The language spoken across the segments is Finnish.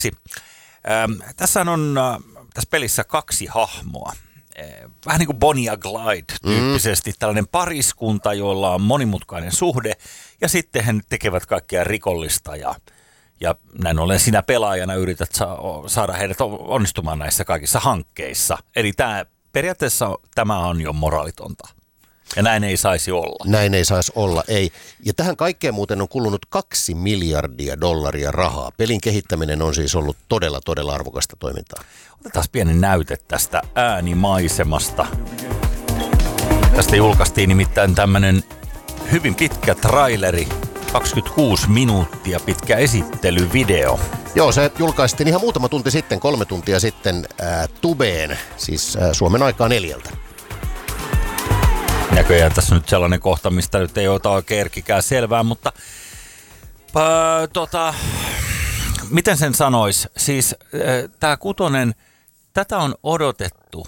Tässä on tässä pelissä kaksi hahmoa. Vähän niin kuin Bonnie ja Clyde tyyppisesti. Tällainen pariskunta, jolla on monimutkainen suhde. Ja sitten he tekevät kaikkea rikollista. Ja näin ollen sinä pelaajana yrität saada heidät onnistumaan näissä kaikissa hankkeissa. Eli periaatteessa tämä on jo moraalitonta. Ja näin ei saisi olla. Näin ei saisi olla, ei. Ja tähän kaikkeen muuten on kulunut $2 miljardia rahaa. Pelin kehittäminen on siis ollut todella, todella arvokasta toimintaa. Otetaan pieni näyte tästä äänimaisemasta. Tästä julkaistiin nimittäin tämmöinen hyvin pitkä traileri, 26 minuuttia pitkä esittelyvideo. Joo, se julkaistiin ihan muutama tunti sitten, 3 tuntia sitten Tubeen, siis Suomen aikaa 4. Näköjään tässä nyt sellainen kohta, mistä nyt ei ota oikein erkikään selvää, mutta miten sen sanoisi? Siis tämä 6, tätä on odotettu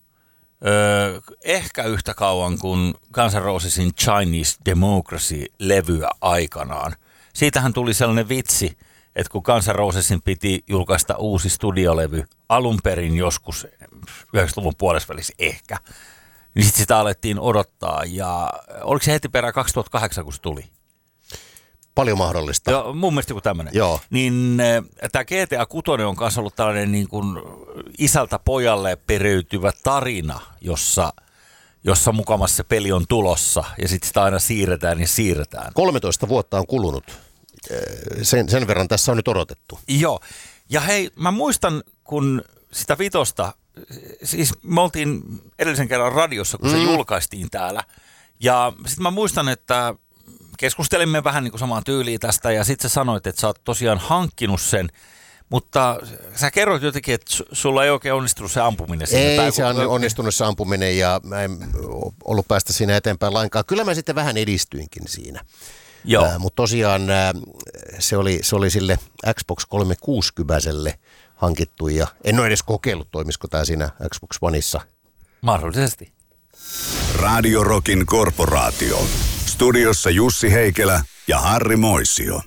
ehkä yhtä kauan kuin Guns N' Rosesin Chinese Democracy-levyä aikanaan. Siitähän tuli sellainen vitsi, että kun Guns N' Rosesin piti julkaista uusi studiolevy alun perin joskus 90-luvun puolesvälissä ehkä, niin sitten sitä alettiin odottaa. Ja oliko se heti perään 2008, kun se tuli? Paljon mahdollista. Joo, mun mielestä joku tämmöinen. Joo. Niin tämä GTA 6 on kanssa ollut tällainen niin kuin isältä pojalle periytyvä tarina, jossa mukamassa se peli on tulossa ja sitten sitä aina siirretään ja siirretään. 13 vuotta on kulunut. Sen verran tässä on nyt odotettu. Joo. Ja hei, mä muistan, kun sitä 5, siis me oltiin edellisen kerran radiossa, kun se julkaistiin täällä. Ja sitten mä muistan, että keskustelimme vähän niin kuin samaan tyyliin tästä ja sitten sä sanoit, että sä oot tosiaan hankkinut sen, mutta sä kerroit jotenkin, että sulla ei oikein onnistunut se ampuminen. Ei se on onnistunut se ampuminen ja mä en ollut päästä siinä eteenpäin lainkaan. Kyllä mä sitten vähän edistyinkin siinä. Mutta tosiaan se oli sille Xbox 360-kypäiselle hankittu ja en ole edes kokeillut, toimisiko tämä siinä Xbox Oneissa. Mahdollisesti. Radio Rockin korporaatio. Studiossa Jussi Heikelä ja Harri Moisio.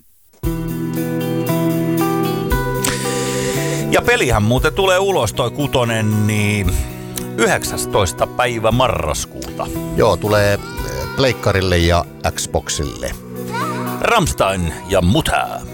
Ja pelihän muuten tulee ulos toi 6, niin 19. päivä marraskuuta. Joo, tulee pleikkarille ja Xboxille. Rammstein ja Mutter.